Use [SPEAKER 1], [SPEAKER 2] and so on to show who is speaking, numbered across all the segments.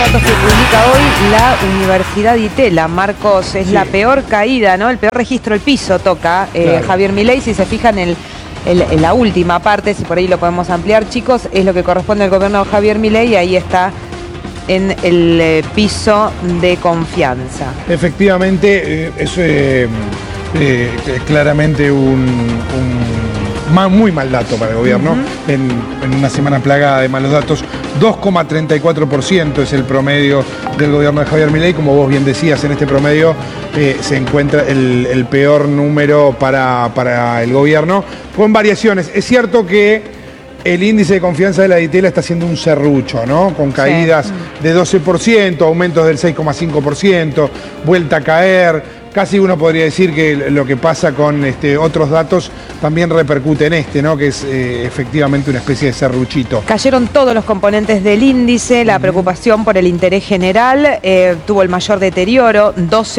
[SPEAKER 1] datos que publica hoy la Universidad Itela. Marcos, es la peor caída, ¿no? El peor registro, el piso toca claro. Javier Milei. Si se fijan en la última parte, si por ahí lo podemos ampliar, chicos, es lo que corresponde al gobierno de Javier Milei y ahí está en el piso de confianza.
[SPEAKER 2] Efectivamente, eso es claramente muy mal dato para el gobierno, en una semana plagada de malos datos. 2,34% es el promedio del gobierno de Javier Milei. Como vos bien decías, en este promedio se encuentra el peor número para el gobierno, con variaciones. Es cierto que el índice de confianza de la Itela está haciendo un serrucho, ¿no? Con caídas de 12%, aumentos del 6,5%, vuelta a caer. Casi uno podría decir que lo que pasa con otros datos también repercute en ¿no? Que es efectivamente una especie de serruchito.
[SPEAKER 1] Cayeron todos los componentes del índice, la preocupación por el interés general tuvo el mayor deterioro,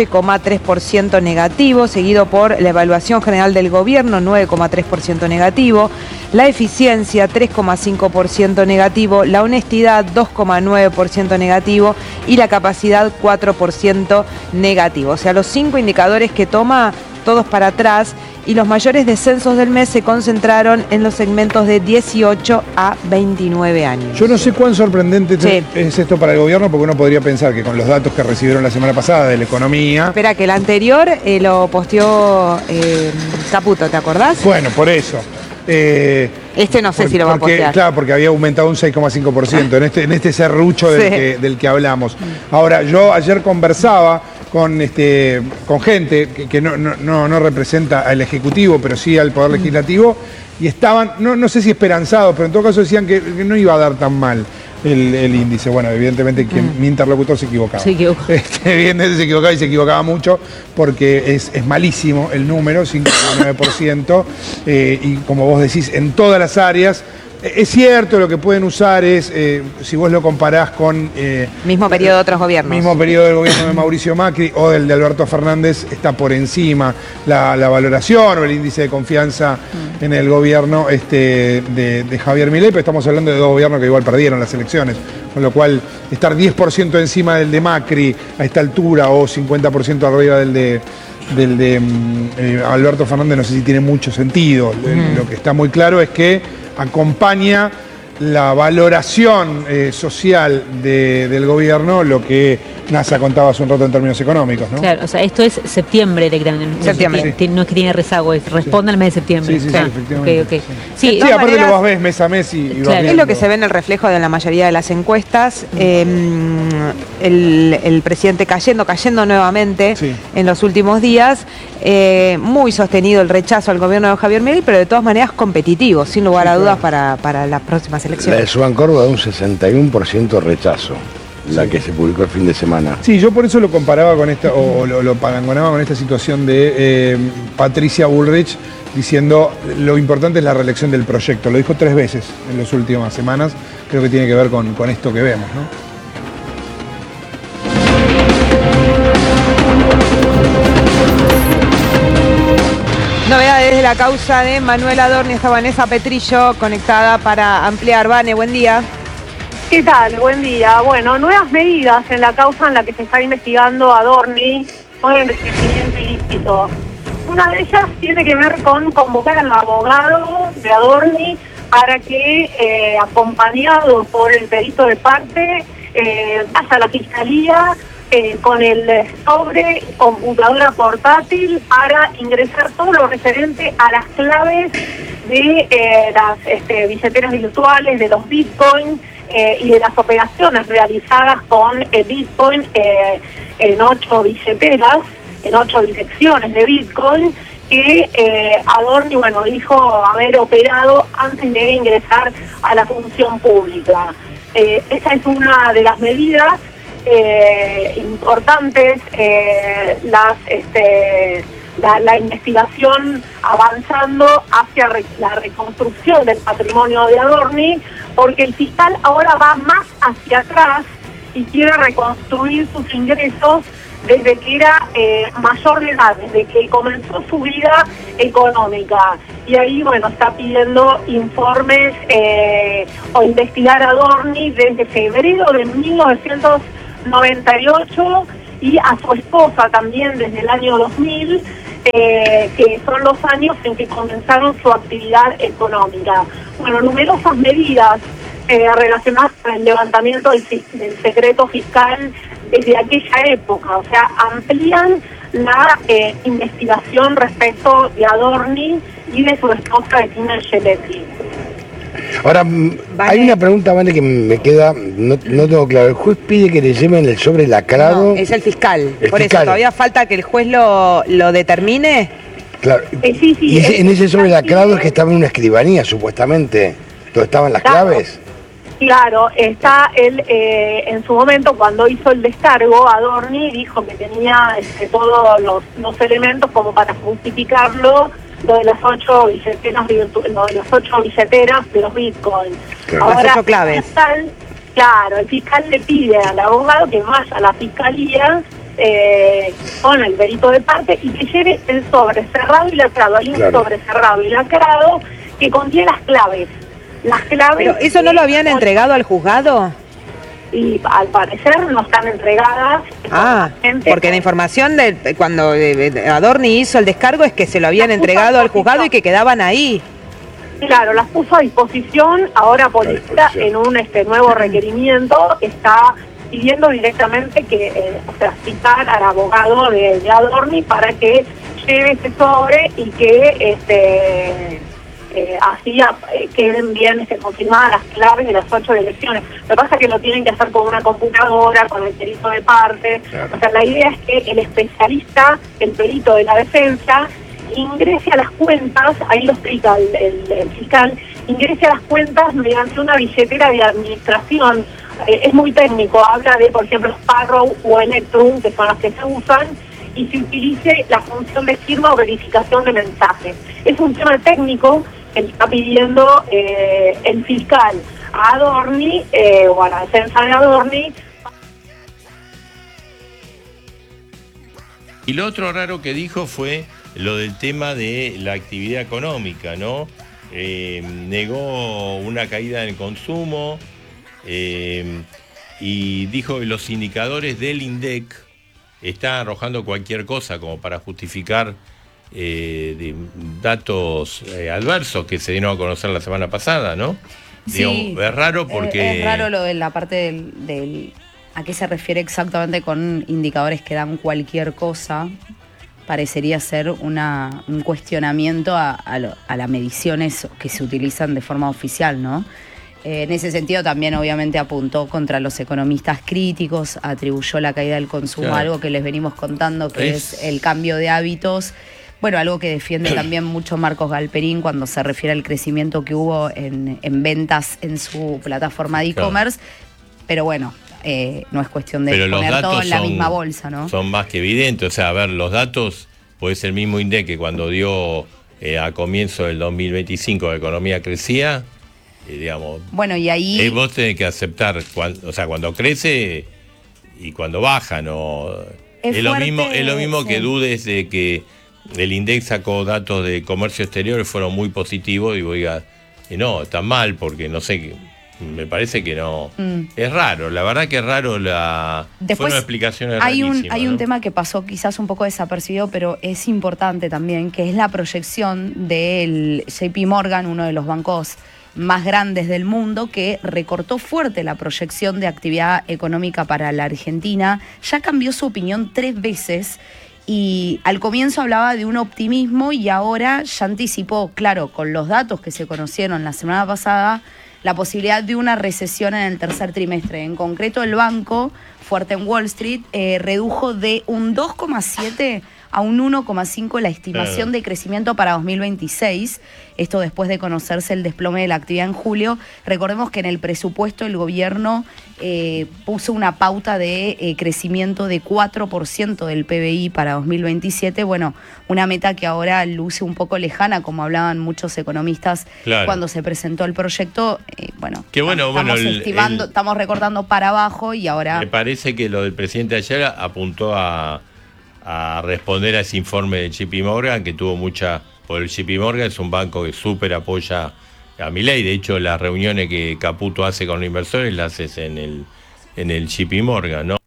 [SPEAKER 1] 12,3% negativo, seguido por la evaluación general del gobierno, 9,3% negativo, la eficiencia, 3,5% negativo, la honestidad, 2,9% negativo y la capacidad, 4% negativo. O sea, los 5 indicadores que toma, todos para atrás, y los mayores descensos del mes se concentraron en los segmentos de 18 a 29 años.
[SPEAKER 2] Yo no sé cuán sorprendente es esto para el gobierno, porque uno podría pensar que con los datos que recibieron la semana pasada de la economía...
[SPEAKER 1] Espera, que el anterior lo posteó Caputo, ¿te acordás?
[SPEAKER 2] Bueno, por eso.
[SPEAKER 1] No sé si lo va a postear.
[SPEAKER 2] Claro, porque había aumentado un 6,5% en este serrucho del que hablamos. Ahora, yo ayer conversaba con gente que no representa al Ejecutivo, pero sí al Poder Legislativo, y estaban, no sé si esperanzados, pero en todo caso decían que no iba a dar tan mal el índice. Bueno, evidentemente mi interlocutor se equivocaba. Evidentemente se equivocaba y se equivocaba mucho, porque es malísimo el número, 5,9%, y como vos decís, en todas las áreas. Es cierto, lo que pueden usar es, si vos lo comparás con...
[SPEAKER 1] mismo periodo de otros gobiernos.
[SPEAKER 2] Mismo periodo del gobierno de Mauricio Macri o del de Alberto Fernández, está por encima la valoración o el índice de confianza en el gobierno de Javier Milei, pero estamos hablando de dos gobiernos que igual perdieron las elecciones, con lo cual estar 10% encima del de Macri a esta altura o 50% arriba del de Alberto Fernández, no sé si tiene mucho sentido. Lo que está muy claro es que acompaña la valoración social del gobierno, lo que NASA contaba hace un rato en términos económicos, ¿no?
[SPEAKER 3] Claro, o sea, esto es septiembre directamente.
[SPEAKER 1] Septiembre.
[SPEAKER 3] No es que tiene rezago, responde al mes de septiembre.
[SPEAKER 2] Sí, efectivamente.
[SPEAKER 3] Okay.
[SPEAKER 2] Sí, aparte lo vas mes a mes y
[SPEAKER 1] claro, es lo que se ve en el reflejo de la mayoría de las encuestas. El presidente cayendo nuevamente en los últimos días. Muy sostenido el rechazo al gobierno de Javier Milei, pero de todas maneras competitivo, sin lugar a dudas, para las próximas elecciones.
[SPEAKER 4] La de Subancor da un 61% rechazo, la que se publicó el fin de semana.
[SPEAKER 2] Sí, yo por eso lo comparaba con esta, o lo parangonaba con esta situación de Patricia Bullrich, diciendo lo importante es la reelección del proyecto. Lo dijo 3 veces en las últimas semanas. Creo que tiene que ver con esto que vemos, ¿no?
[SPEAKER 1] Novedades de la causa de Manuel Adorni. Está Vanessa Petrillo conectada para ampliar. Vane, buen día.
[SPEAKER 5] ¿Qué tal? Buen día. Bueno, nuevas medidas en la causa en la que se está investigando a Adorni por enriquecimiento ilícito. Una de ellas tiene que ver con convocar al abogado de Adorni para que, acompañado por el perito de parte, vaya a la fiscalía con el sobre computadora portátil para ingresar todo lo referente a las claves de las billeteras virtuales, de los bitcoins y de las operaciones realizadas con bitcoin en 8 billeteras, en 8 direcciones de bitcoin que Adorni, dijo haber operado antes de ingresar a la función pública. Esa es una de las medidas importantes, la investigación avanzando hacia la reconstrucción del patrimonio de Adorni, porque el fiscal ahora va más hacia atrás y quiere reconstruir sus ingresos desde que era mayor de edad, desde que comenzó su vida económica. Y ahí, está pidiendo informes o investigar a Adorni desde febrero de 1999 98 y a su esposa también desde el año 2000, que son los años en que comenzaron su actividad económica. Bueno, numerosas medidas relacionadas con el levantamiento del secreto fiscal desde aquella época, o sea, amplían la investigación respecto de Adorni y de su esposa Bettina Angeletri.
[SPEAKER 4] Ahora,
[SPEAKER 1] Vale.
[SPEAKER 4] hay una pregunta, Vale, que me queda, no tengo claro. El juez pide que le lleven el sobre lacrado.
[SPEAKER 1] No, es el fiscal.
[SPEAKER 4] El
[SPEAKER 1] Por
[SPEAKER 4] fiscal.
[SPEAKER 1] eso todavía falta que el juez lo determine.
[SPEAKER 4] Claro.
[SPEAKER 5] Sí,
[SPEAKER 4] Y en ese sobre lacrado es que estaba en una escribanía, supuestamente. ¿Dónde estaban las
[SPEAKER 5] Claro.
[SPEAKER 4] claves?
[SPEAKER 5] Claro, está él en su momento cuando hizo el descargo, Adorni dijo que tenía todos los elementos como para justificarlo, lo de las 8 billeteras, lo de las 8 billeteras de los bitcoins.
[SPEAKER 4] Claro.
[SPEAKER 1] Las 8 claves.
[SPEAKER 5] El fiscal le pide al abogado que vaya a la fiscalía con el perito de parte y que lleve el sobre cerrado y lacrado. Hay un sobre cerrado y lacrado que contiene las claves. Las claves.
[SPEAKER 1] ¿Pero eso no lo habían entregado al juzgado?
[SPEAKER 5] Y al parecer no están entregadas.
[SPEAKER 1] Porque la información de cuando Adorni hizo el descargo es que se lo habían entregado al juzgado y que quedaban ahí.
[SPEAKER 5] Claro, las puso a disposición. Ahora Policía en un nuevo requerimiento está pidiendo directamente que citar al abogado de Adorni para que lleve ese sobre y que así queden bien confirmadas las claves de las 8 elecciones. Lo que pasa es que lo tienen que hacer con una computadora, con el perito de parte.
[SPEAKER 4] Claro.
[SPEAKER 5] O sea, la idea es que el especialista, el perito de la defensa, ingrese a las cuentas, ahí lo explica el fiscal, ingrese a las cuentas mediante una billetera de administración. Es muy técnico, habla de, por ejemplo, Sparrow o Electrum, que son las que se usan, y se utilice la función de firma o verificación de mensajes. Es un tema técnico que está pidiendo el fiscal a Adorni, o a la defensa de Adorni.
[SPEAKER 6] Y lo otro raro que dijo fue lo del tema de la actividad económica, ¿no? Negó una caída en el consumo y dijo que los indicadores del INDEC están arrojando cualquier cosa como para justificar de datos adversos que se dieron a conocer la semana pasada, ¿no?
[SPEAKER 7] Sí,
[SPEAKER 6] Digo, es raro porque...
[SPEAKER 7] Es raro lo de la parte del ¿a qué se refiere exactamente con indicadores que dan cualquier cosa? Parecería ser un cuestionamiento a las mediciones que se utilizan de forma oficial, ¿no? En ese sentido también obviamente apuntó contra los economistas críticos, atribuyó la caída del consumo a algo que les venimos contando, que es el cambio de hábitos. Bueno, algo que defiende también mucho Marcos Galperín cuando se refiere al crecimiento que hubo en ventas en su plataforma de e-commerce. Pero bueno, no es cuestión de poner todo en la misma bolsa, ¿no?
[SPEAKER 6] Son más que evidentes. O sea, a ver, los datos, puede ser el mismo INDEC que cuando dio a comienzo del 2025 la economía crecía, digamos.
[SPEAKER 7] Bueno, y ahí...
[SPEAKER 6] vos tenés que aceptar, cuando crece y cuando baja, ¿no? Es lo mismo que dudes de que el INDEC sacó datos de comercio exterior y fueron muy positivos y vos digas, no, está mal porque no sé, me parece que no. Es raro, la verdad que es raro fueron explicaciones rarísimas,
[SPEAKER 7] hay un
[SPEAKER 6] ¿no?
[SPEAKER 7] tema que pasó quizás un poco desapercibido, pero es importante también, que es la proyección del JP Morgan, uno de los bancos más grandes del mundo, que recortó fuerte la proyección de actividad económica para la Argentina. Ya cambió su opinión 3 veces y al comienzo hablaba de un optimismo y ahora ya anticipó, claro, con los datos que se conocieron la semana pasada, la posibilidad de una recesión en el tercer trimestre. En concreto, el banco, fuerte en Wall Street, redujo de un 2,7 a un 1,5 la estimación de crecimiento para 2026. Esto después de conocerse el desplome de la actividad en julio. Recordemos que en el presupuesto el gobierno puso una pauta de crecimiento de 4% del PBI para 2027. Bueno, una meta que ahora luce un poco lejana, como hablaban muchos economistas cuando se presentó el proyecto. Estamos recortando para abajo y ahora...
[SPEAKER 6] Me parece que lo del presidente ayer apuntó a responder a ese informe de JP Morgan, que tuvo porque el JP Morgan es un banco que súper apoya a Milei. De hecho, las reuniones que Caputo hace con los inversores las hace en el JP Morgan, ¿no?